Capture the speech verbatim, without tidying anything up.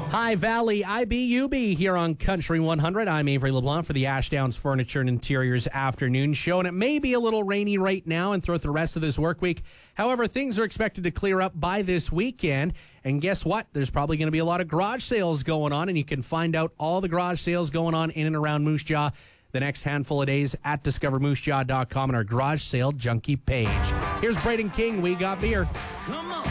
Hi, Valley. I B U B here on Country one hundred. I'm Avery LeBlanc for the Ashdowns Furniture and Interiors afternoon show, and it may be a little rainy right now and throughout the rest of this work week. However, things are expected to clear up by this weekend, and guess what? There's probably going to be a lot of garage sales going on, and you can find out all the garage sales going on in and around Moose Jaw the next handful of days at discover moose jaw dot com and our garage sale junkie page. Here's Braden King. We got beer. Come on.